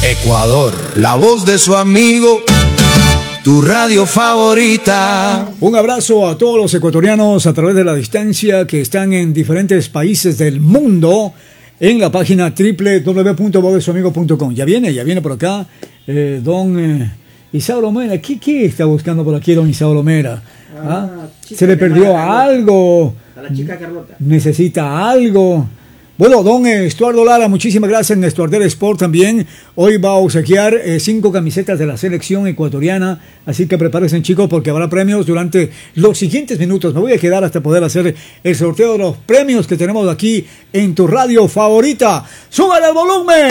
Ecuador, la voz de su amigo, tu radio favorita. Un abrazo a todos los ecuatorianos a través de la distancia que están en diferentes países del mundo en la página www.vozdesuamigo.com. Ya viene por acá don Isauro Mera. ¿Qué está buscando por aquí don Isauro Mera? ¿Se le perdió algo? A la chica Carlota. ¿Necesita algo? Bueno, don Estuardo Lara, muchísimas gracias en Estuarder Sport también. Hoy va a obsequiar 5 camisetas de la selección ecuatoriana, así que prepárense, chicos, porque habrá premios durante los siguientes minutos. Me voy a quedar hasta poder hacer el sorteo de los premios que tenemos aquí en tu radio favorita. ¡Súbale el volumen!